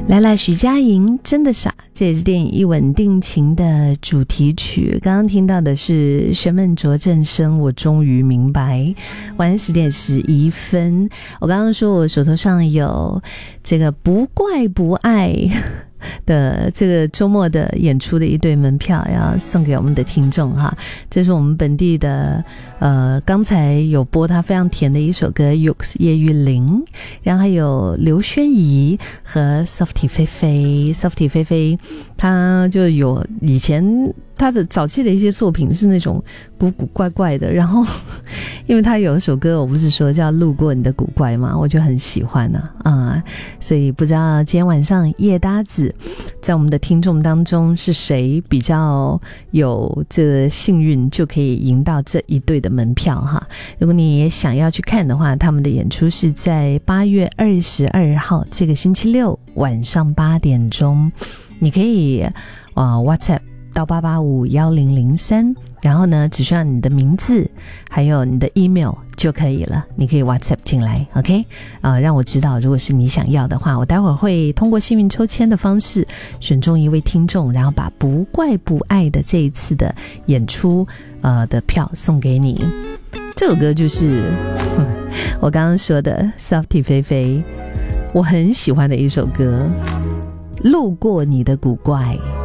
来了，许佳莹真的傻，这也是电影《一吻定情》的主题曲。刚刚听到的是玄门卓正声，我终于明白。晚上10点11分，我刚刚说我手头上有这个不怪不爱的这个周末的演出的一对门票要送给我们的听众哈，这是我们本地的刚才有播他非常甜的一首歌 Yux 叶玉玲，然后还有刘轩怡和 Softy 菲菲 Softy 菲菲，他就有以前他的早期的一些作品是那种古古怪怪的，然后因为他有一首歌我不是说叫路过你的古怪嘛，我就很喜欢所以不知道今天晚上叶搭子在我们的听众当中是谁比较有这个幸运就可以赢到这一对的门票哈。如果你也想要去看的话，他们的演出是在8月22号这个星期六晚上8点钟，你可以WhatsApp到8851003，然后呢只需要你的名字还有你的 email 就可以了，你可以 WhatsApp 进来 OK 让我知道，如果是你想要的话，我待会儿会通过幸运抽签的方式选中一位听众，然后把不怪不爱的这一次的演出的票送给你。这首歌就是我刚刚说的 Softy 菲菲我很喜欢的一首歌，路过你的古怪。